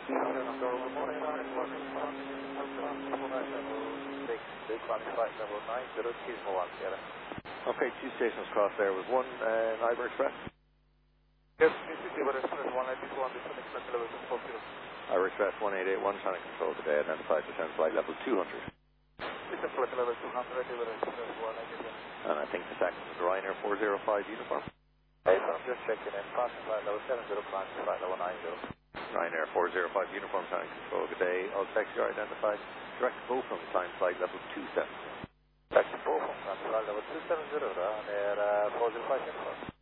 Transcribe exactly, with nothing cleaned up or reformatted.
Good morning, six, two, climbing flight level nine zero two one, Sierra. Okay, two stations crossed there. Was one uh, Niber Express? Yes, this is Iber Express one eight one, this is Express level two four zero. Niber Express one eight eight one, trying to control today, identified descent flight level two hundred. This is flight level two hundred, Iber Express one eight eight one. And I think the second is Ryanair four zero five uniform. Hey, I'm just checking in, passing flight level seven zero, climbing flight level nine zero. Ryanair four zero five uniform, trying to control today. All taxi are identified. Direct go from climb flight level two seven. Taxi four from flight level two seven zero, Ryanair four zero five uniform.